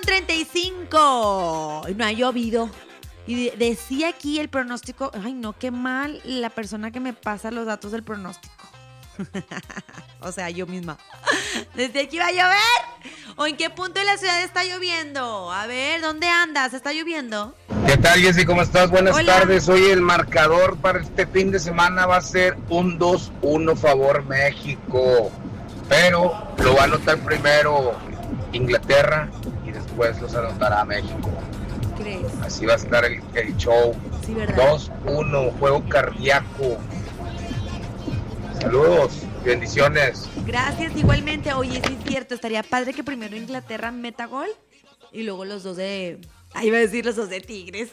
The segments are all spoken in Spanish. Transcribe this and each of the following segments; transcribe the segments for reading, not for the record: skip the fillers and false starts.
8:35. No ha llovido. Y decía aquí el pronóstico. Ay, no, qué mal la persona que me pasa los datos del pronóstico. O sea, yo misma. Desde aquí va a llover. ¿O en qué punto de la ciudad está lloviendo? A ver, ¿dónde andas? ¿Está lloviendo? ¿Qué tal, Jessy? ¿Cómo estás? Buenas Hola. tardes. Hoy el marcador para este fin de semana va a ser un 2-1 favor México. Pero lo va a anotar primero Inglaterra y después los anotará México. ¿Crees? Así va a estar el show. Sí, ¿verdad? 2-1, juego cardíaco. Saludos, bendiciones. Gracias, igualmente. Oye, sí es cierto, estaría padre que primero Inglaterra meta gol y luego los dos de... Ahí iba a decir los dos de Tigres.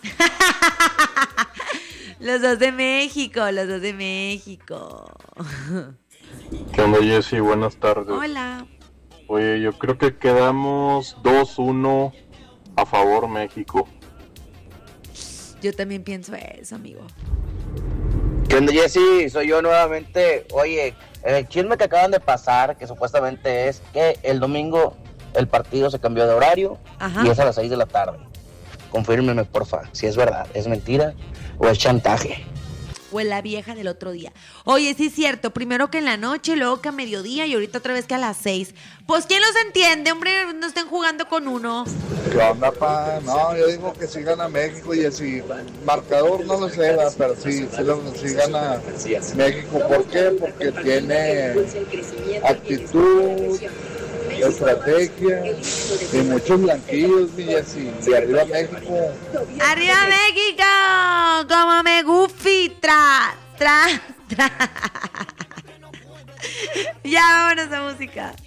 Los dos de México, los dos de México. ¿Qué onda, Jessy? Buenas tardes. Hola. Oye, yo creo que quedamos 2-1 a favor México. Yo también pienso eso, amigo. ¿Qué onda, Jessy? Soy yo nuevamente. Oye, el chisme que acaban de pasar, que supuestamente es que el domingo el partido se cambió de horario. Ajá. Y es a las 6 de la tarde. Confírmeme, porfa, si es verdad, es mentira o es chantaje. O en la vieja del otro día. Oye, sí es cierto, primero que en la noche, luego que a mediodía y ahorita otra vez que a las 6. Pues ¿quién los entiende, hombre? No estén jugando con uno. ¿Qué onda, pa? No, yo digo que sí gana México y así, marcador no lo sé, pero sí gana México. ¿Por qué? Porque tiene actitud, estrategia y muchos blanquillos, mi Jessy. Y arriba México. ¡Arriba México! ¡Como me gufi! ¡Tra! Ya, vámonos a música.